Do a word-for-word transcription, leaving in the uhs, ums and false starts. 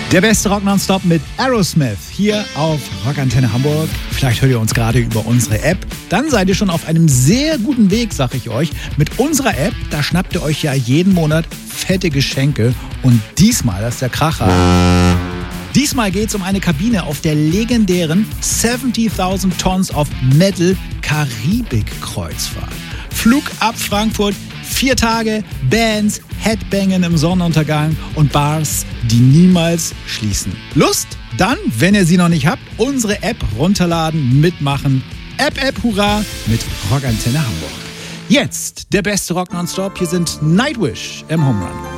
Der beste Rock Nonstop mit Aerosmith hier auf Rockantenne Hamburg. Vielleicht hört ihr uns gerade über unsere App. Dann seid ihr schon auf einem sehr guten Weg, sag ich euch. Mit unserer App, da schnappt ihr euch ja jeden Monat fette Geschenke. Und diesmal, das ist der Kracher, diesmal geht es um eine Kabine auf der legendären siebzigtausend Tons of Metal Karibik-Kreuzfahrt. Flug ab Frankfurt, vier Tage, Bands, Headbangen im Sonnenuntergang und Bars, die niemals schließen. Lust? Dann, wenn ihr sie noch nicht habt, unsere App runterladen, mitmachen. App, App, hurra mit Rockantenne Hamburg. Jetzt der beste Rock Nonstop. Hier sind Nightwish im Home Run.